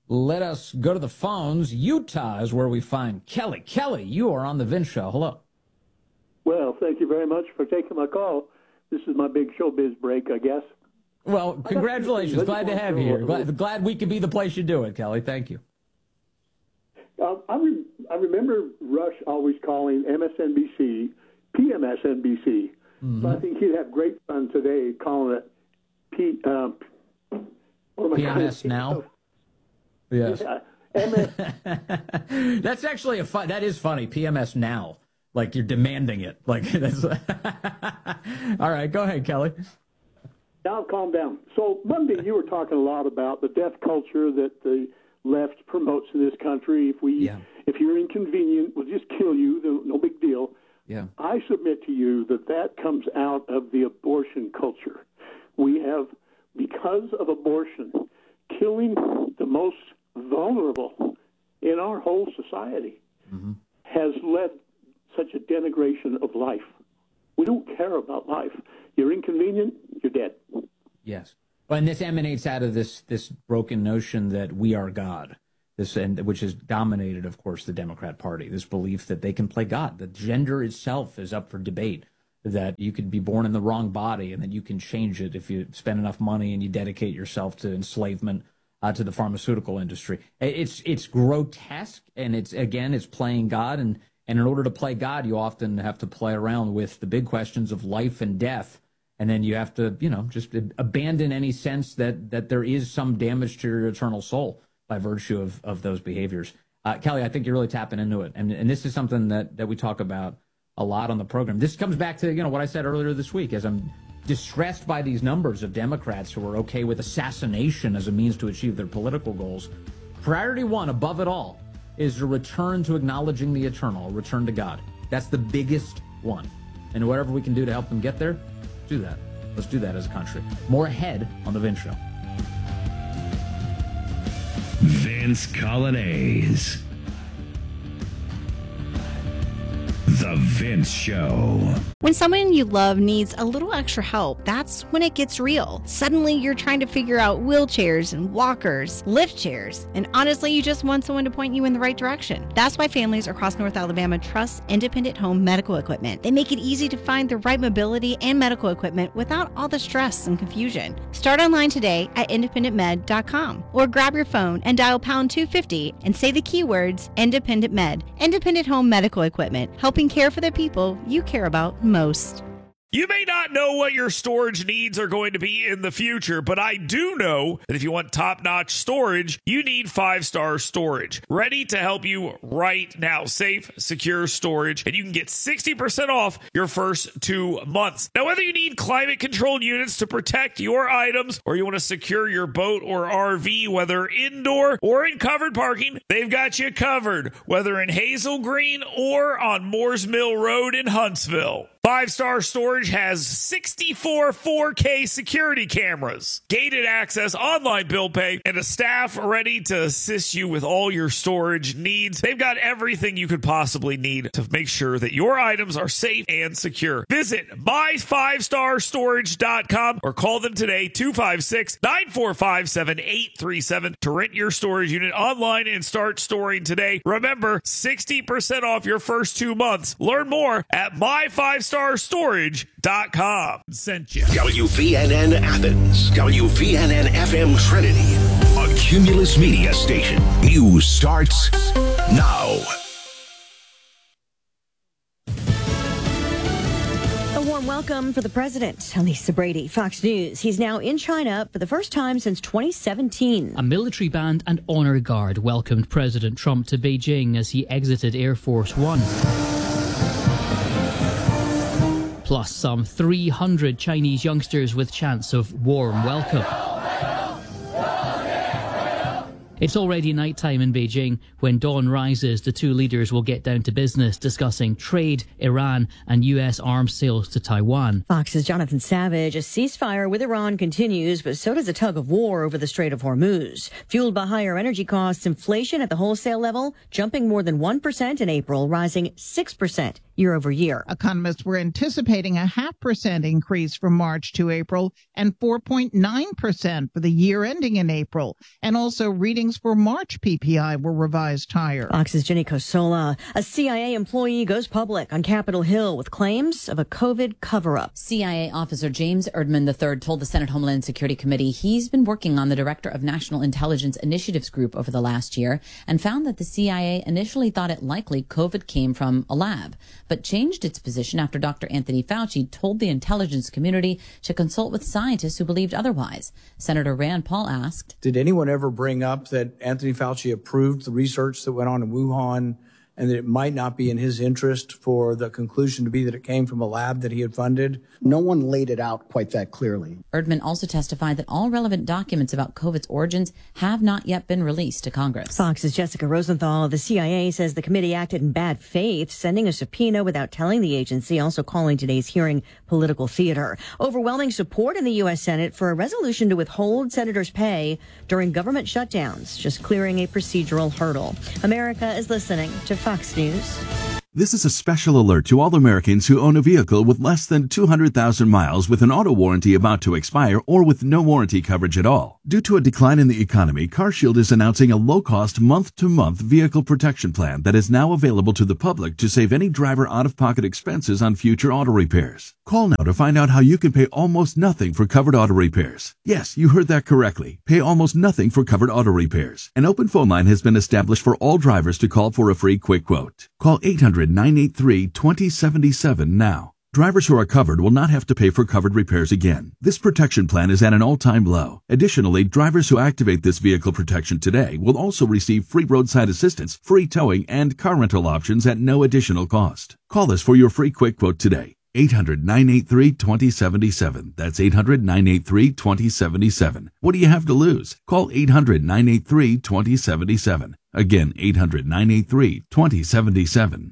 Let us go to the phones. Utah is where we find Kelly. Kelly, you are on the Vince Show. Hello. Well, thank you very much for taking my call. This is my big showbiz break, I guess. Well, congratulations. Glad to have you here. Glad we could be the place you do it, Kelly. Thank you. I remember Rush always calling MSNBC PMSNBC. Mm-hmm. So I think he'd have great fun today calling it PMS Now? Yes. MS. That's actually that is funny. PMS Now. Like you're demanding it. Like that's all right, go ahead, Kelly. Now calm down. So Monday you were talking a lot about the death culture that the left promotes in this country. If you're inconvenient, we'll just kill you. No big deal. Yeah. I submit to you that comes out of the abortion culture. We have, because of abortion, killing the most vulnerable in our whole society has led such a denigration of life. We don't care about life. You're inconvenient, you're dead. Yes. Well, and this emanates out of this broken notion that we are God, which has dominated, of course, the Democrat Party, this belief that they can play God, that gender itself is up for debate, that you could be born in the wrong body and that you can change it if you spend enough money and you dedicate yourself to enslavement to the pharmaceutical industry. It's grotesque, and it's playing God, and in order to play God, you often have to play around with the big questions of life and death. And then you have to, just abandon any sense that there is some damage to your eternal soul by virtue of those behaviors. Kelly, I think you're really tapping into it. And this is something that we talk about a lot on the program. This comes back to, what I said earlier this week, as I'm distressed by these numbers of Democrats who are okay with assassination as a means to achieve their political goals. Priority one, above it all, is a return to acknowledging the eternal, a return to God. That's the biggest one. And whatever we can do to help them get there, do that. Let's do that as a country. More ahead on The Vince Show. Vince Coglianese. The Vince Show. When someone you love needs a little extra help, that's when it gets real. Suddenly, you're trying to figure out wheelchairs and walkers, lift chairs, and honestly, you just want someone to point you in the right direction. That's why families across North Alabama trust Independent Home Medical Equipment. They make it easy to find the right mobility and medical equipment without all the stress and confusion. Start online today at independentmed.com or grab your phone and dial pound 250 and say the keywords Independent Med. Independent Home Medical Equipment, helping care for the people you care about most. You may not know what your storage needs are going to be in the future, but I do know that if you want top-notch storage, you need 5-Star Storage. Ready to help you right now. Safe, secure storage, and you can get 60% off your first 2 months. Now, whether you need climate-controlled units to protect your items or you want to secure your boat or RV, whether indoor or in covered parking, they've got you covered, whether in Hazel Green or on Moores Mill Road in Huntsville. 5-Star Storage has 64 4K security cameras, gated access, online bill pay, and a staff ready to assist you with all your storage needs. They've got everything you could possibly need to make sure that your items are safe and secure. Visit my5starstorage.com or call them today, 256-945-7837, to rent your storage unit online and start storing today. Remember, 60% off your first 2 months. Learn more at my5starstorage.com. Sent you. WVNN Athens. WVNN FM Trinity. A Cumulus Media station. News starts now. A warm welcome for the president. I'm Lisa Brady, Fox News. He's now in China for the first time since 2017. A military band and honor guard welcomed President Trump to Beijing as he exited Air Force One. Plus some 300 Chinese youngsters with chants of warm welcome. It's already nighttime in Beijing. When dawn rises, the two leaders will get down to business, discussing trade, Iran, and U.S. arms sales to Taiwan. Fox's Jonathan Savage. A ceasefire with Iran continues, but so does a tug of war over the Strait of Hormuz. Fueled by higher energy costs, inflation at the wholesale level jumping more than 1% in April, rising 6% year over year. Economists were anticipating a 0.5% increase from March to April and 4.9% for the year ending in April. And also readings for March PPI were revised higher. Fox's Jenny Cosola. A CIA employee goes public on Capitol Hill with claims of a COVID cover-up. CIA officer James Erdman III told the Senate Homeland Security Committee he's been working on the Director of National Intelligence Initiatives Group over the last year and found that the CIA initially thought it likely COVID came from a lab, but changed its position after Dr. Anthony Fauci told the intelligence community to consult with scientists who believed otherwise. Senator Rand Paul asked, did anyone ever bring up that Anthony Fauci approved the research that went on in Wuhan and that it might not be in his interest for the conclusion to be that it came from a lab that he had funded? No one laid it out quite that clearly. Erdman also testified that all relevant documents about COVID's origins have not yet been released to Congress. Fox's Jessica Rosenthal. The CIA says the committee acted in bad faith, sending a subpoena without telling the agency, also calling today's hearing political theater. Overwhelming support in the U.S. Senate for a resolution to withhold senators' pay during government shutdowns, just clearing a procedural hurdle. America is listening to Fox News. This is a special alert to all Americans who own a vehicle with less than 200,000 miles with an auto warranty about to expire or with no warranty coverage at all. Due to a decline in the economy, CarShield is announcing a low-cost month-to-month vehicle protection plan that is now available to the public to save any driver out-of-pocket expenses on future auto repairs. Call now to find out how you can pay almost nothing for covered auto repairs. Yes, you heard that correctly. Pay almost nothing for covered auto repairs. An open phone line has been established for all drivers to call for a free quick quote. Call 800-983-2077 now. Drivers who are covered will not have to pay for covered repairs again. This protection plan is at an all-time low. Additionally, drivers who activate this vehicle protection today will also receive free roadside assistance, free towing, and car rental options at no additional cost. Call us for your free quick quote today. 800-983-2077. That's 800-983-2077. What do you have to lose? Call 800-983-2077. Again, 800-983-2077.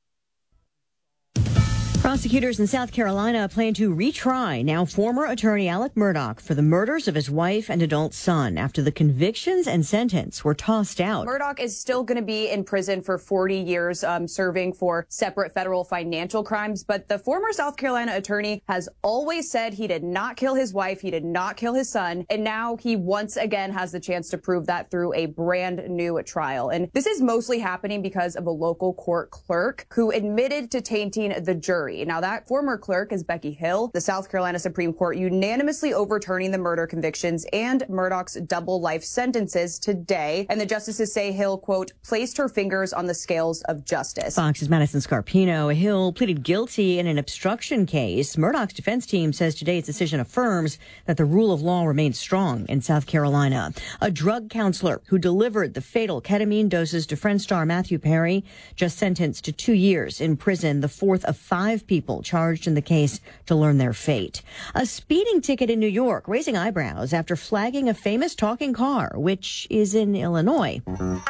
Prosecutors in South Carolina plan to retry now former attorney Alec Murdaugh for the murders of his wife and adult son after the convictions and sentence were tossed out. Murdaugh is still going to be in prison for 40 years, serving for separate federal financial crimes. But the former South Carolina attorney has always said he did not kill his wife, he did not kill his son, and now he once again has the chance to prove that through a brand new trial. And this is mostly happening because of a local court clerk who admitted to tainting the jury. Now, that former clerk is Becky Hill. The South Carolina Supreme Court unanimously overturning the murder convictions and Murdaugh's double life sentences today. And the justices say Hill, quote, placed her fingers on the scales of justice. Fox's Madison Scarpino. Hill pleaded guilty in an obstruction case. Murdaugh's defense team says today's decision affirms that the rule of law remains strong in South Carolina. A drug counselor who delivered the fatal ketamine doses to Friend star Matthew Perry just sentenced to 2 years in prison, the fourth of 5 people charged in the case to learn their fate. A speeding ticket in New York raising eyebrows after flagging a famous talking car, which is in Illinois.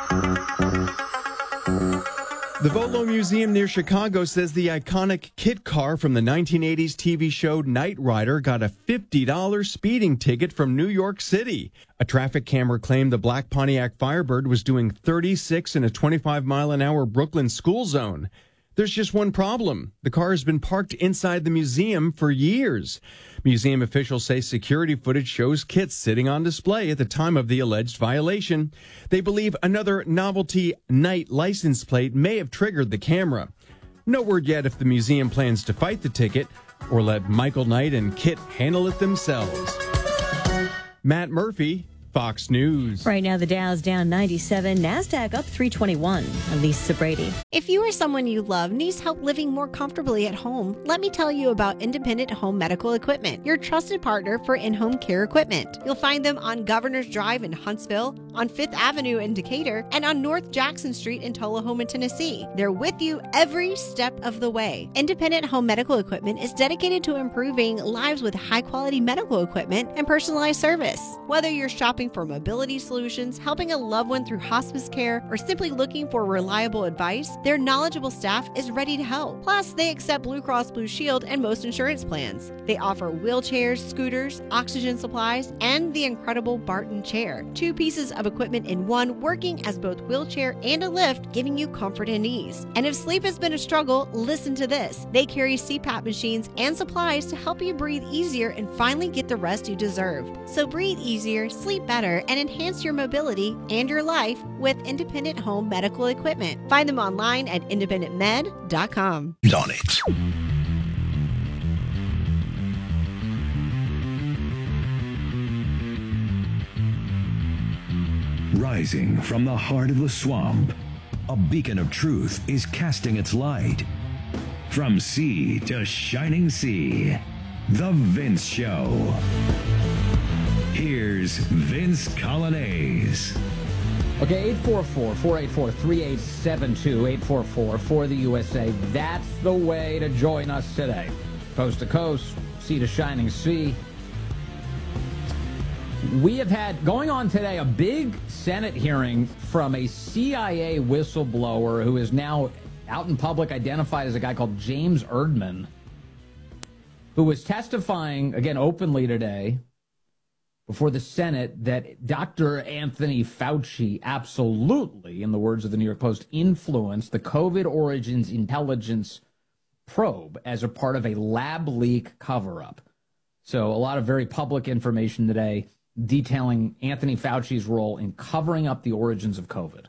The Volo Museum near Chicago says the iconic kit car from the 1980s TV show Knight Rider got a $50 speeding ticket from New York City. A traffic camera claimed the black Pontiac Firebird was doing 36 in a 25-mile-an-hour Brooklyn school zone. There's just one problem. The car has been parked inside the museum for years. Museum officials say security footage shows Kit sitting on display at the time of the alleged violation. They believe another novelty Knight license plate may have triggered the camera. No word yet if the museum plans to fight the ticket or let Michael Knight and Kit handle it themselves. Matt Murphy, Fox News. Right now, the Dow's down 97, NASDAQ up 321. I'm Lisa Brady. If you or someone you love needs help living more comfortably at home, let me tell you about Independent Home Medical Equipment, your trusted partner for in-home care equipment. You'll find them on Governor's Drive in Huntsville, on 5th Avenue in Decatur, and on North Jackson Street in Tullahoma, Tennessee. They're with you every step of the way. Independent Home Medical Equipment is dedicated to improving lives with high-quality medical equipment and personalized service. Whether you're shopping looking for mobility solutions, helping a loved one through hospice care, or simply looking for reliable advice, their knowledgeable staff is ready to help. Plus, they accept Blue Cross Blue Shield and most insurance plans. They offer wheelchairs, scooters, oxygen supplies, and the incredible Barton chair. 2 pieces of equipment in one, working as both wheelchair and a lift, giving you comfort and ease. And if sleep has been a struggle, listen to this. They carry CPAP machines and supplies to help you breathe easier and finally get the rest you deserve. So breathe easier, sleep better, and enhance your mobility and your life with Independent Home Medical Equipment. Find them online at independentmed.com. On it. Rising from the heart of the swamp, a beacon of truth is casting its light. From sea to shining sea, The Vince Show. Here's Vince Colonnese. Okay, 844-484-3872, 844-4-the-USA. That's the way to join us today. Coast to coast, sea to shining sea. We have had, going on today, a big Senate hearing from a CIA whistleblower who is now out in public, identified as a guy called James Erdman, who was testifying, again, openly today before the Senate that Dr. Anthony Fauci absolutely, in the words of the New York Post, influenced the COVID origins intelligence probe as a part of a lab leak cover-up. So a lot of very public information today detailing Anthony Fauci's role in covering up the origins of COVID.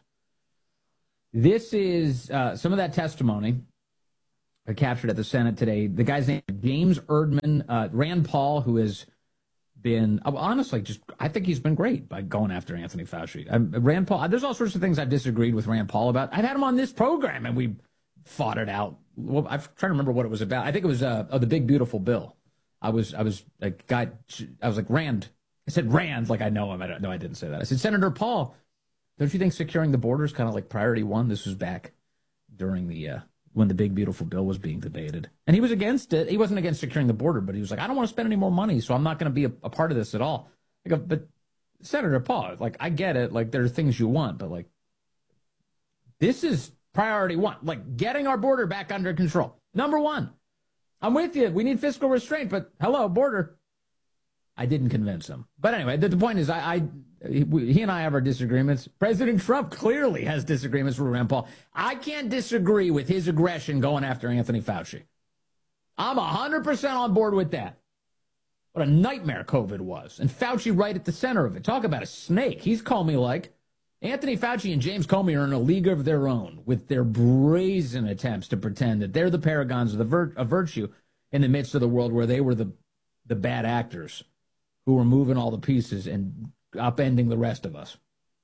This is some of that testimony captured at the Senate today. The guy's name is James Erdman. Rand Paul, who has been, honestly, I think he's been great by going after Anthony Fauci. Rand Paul, there's all sorts of things I've disagreed with Rand Paul about. I've had him on this program, and we fought it out. Well, I'm trying to remember what it was about. I think it was the Big Beautiful Bill. I was like, Rand. I said Rand, like I know him. I didn't say that. I said, Senator Paul, don't you think securing the border is kind of like priority one? This was back during the when the Big Beautiful Bill was being debated. And he was against it. He wasn't against securing the border, but he was like, I don't want to spend any more money, so I'm not going to be a part of this at all. I go, but Senator Paul, like, I get it. Like, there are things you want, but, like, this is priority one. Like, getting our border back under control. Number one. I'm with you. We need fiscal restraint, but hello, border. I didn't convince him. But anyway, the point is, he and I have our disagreements. President Trump clearly has disagreements with Rand Paul. I can't disagree with his aggression going after Anthony Fauci. I'm 100% on board with that. What a nightmare COVID was. And Fauci right at the center of it. Talk about a snake. He's Comey-like. Anthony Fauci and James Comey are in a league of their own with their brazen attempts to pretend that they're the paragons of virtue in the midst of the world where they were the bad actors who were moving all the pieces and upending the rest of us.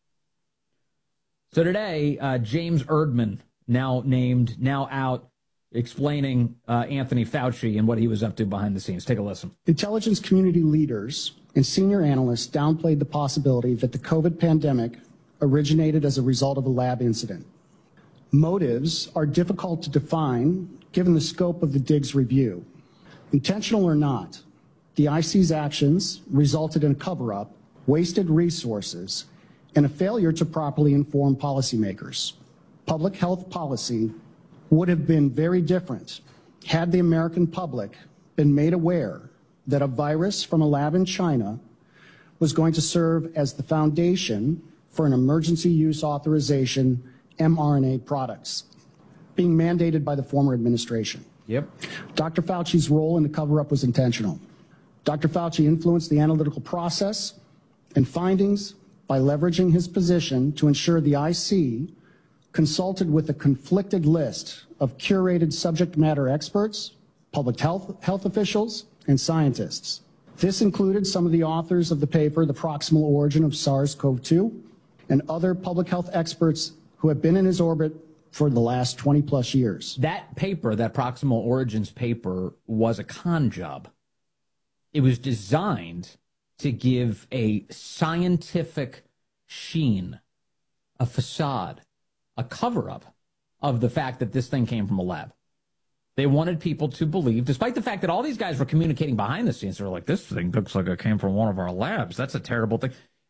So today, James Erdman, now out, explaining Anthony Fauci and what he was up to behind the scenes. Take a listen. Intelligence community leaders and senior analysts downplayed the possibility that the COVID pandemic originated as a result of a lab incident. Motives are difficult to define given the scope of the Diggs review. Intentional or not, the IC's actions resulted in a cover-up, wasted resources, and a failure to properly inform policymakers. Public health policy would have been very different had the American public been made aware that a virus from a lab in China was going to serve as the foundation for an emergency use authorization mRNA products being mandated by the former administration. Yep. Dr. Fauci's role in the cover-up was intentional. Dr. Fauci influenced the analytical process and findings by leveraging his position to ensure the IC consulted with a conflicted list of curated subject matter experts, public health officials, and scientists. This included some of the authors of the paper, The Proximal Origin of SARS-CoV-2, and other public health experts who have been in his orbit for the last 20 plus years. That paper, that Proximal Origins paper, was a con job. It was designed to give a scientific sheen, a facade, a cover-up of the fact that this thing came from a lab. They wanted people to believe, despite the fact that all these guys were communicating behind the scenes, they were like, this thing looks like it came from one of our labs. That's a terrible thing.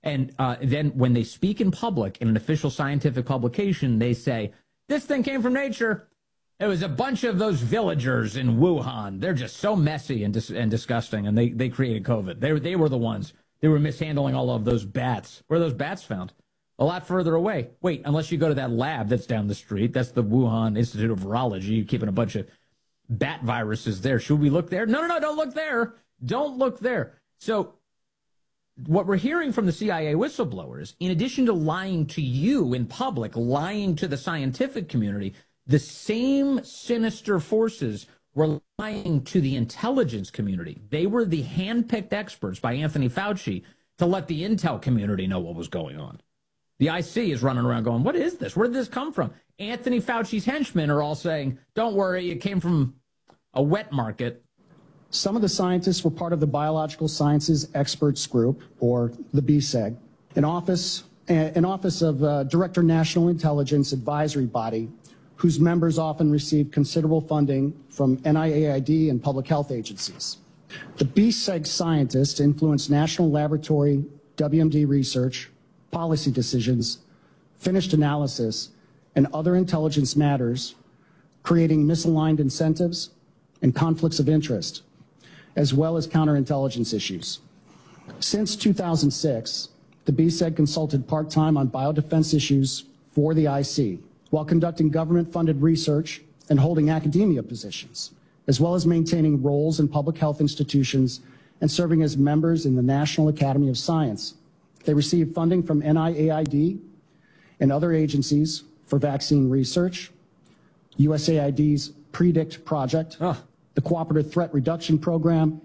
And then when they speak in public in an official scientific publication, they say, this thing came from nature. It was a bunch of those villagers in Wuhan. They're just so messy and disgusting, and they created COVID. They were the ones. They were mishandling all of those bats. Where are those bats found? A lot further away. Wait, unless you go to that lab that's down the street. That's the Wuhan Institute of Virology. You're keeping a bunch of bat viruses there. Should we look there? No, don't look there. Don't look there. So what we're hearing from the CIA whistleblowers, in addition to lying to you in public, lying to the scientific community, the same sinister forces were lying to the intelligence community. They were the handpicked experts by Anthony Fauci to let the intel community know what was going on. The IC is running around going, what is this? Where did this come from? Anthony Fauci's henchmen are all saying, don't worry, it came from a wet market. Some of the scientists were part of the Biological Sciences Experts Group, or the BSEG, an office of Director National Intelligence Advisory Body, whose members often receive considerable funding from NIAID and public health agencies. The BSEG scientists influence national laboratory WMD research, policy decisions, finished analysis, and other intelligence matters, creating misaligned incentives and conflicts of interest, as well as counterintelligence issues. Since 2006, the BSEG consulted part-time on biodefense issues for the IC, while conducting government-funded research and holding academia positions, as well as maintaining roles in public health institutions and serving as members in the National Academy of Science. They received funding from NIAID and other agencies for vaccine research, USAID's PREDICT project, the Cooperative Threat Reduction Program,